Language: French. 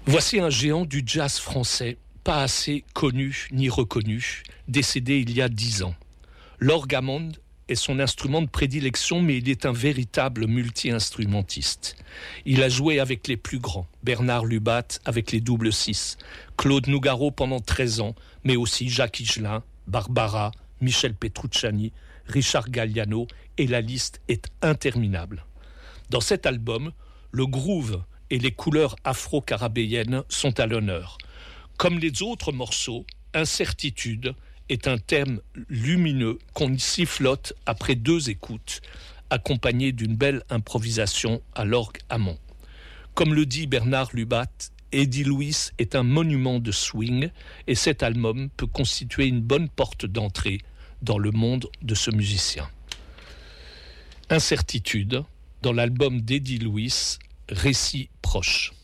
Voici un géant du jazz français, pas assez connu ni reconnu, décédé il y a 10 ans. L'orgue Hammond est son instrument de prédilection, mais il est un véritable multi-instrumentiste. Il a joué avec les plus grands, Bernard Lubat avec les double 6, Claude Nougaro pendant 13 ans, mais aussi Jacques Higelin, Barbara, Michel Petrucciani, Richard Galliano, et la liste est interminable. Dans cet album, le groove et les couleurs afro-carabéennes sont à l'honneur. Comme les autres morceaux, Incertitude est un thème lumineux qu'on sifflote après 2 écoutes, accompagné d'une belle improvisation à l'orgue Hammond. Comme le dit Bernard Lubat, Eddie Lewis est un monument de swing et cet album peut constituer une bonne porte d'entrée dans le monde de ce musicien. Incertitude, dans l'album d'Eddie Lewis, Récit proche.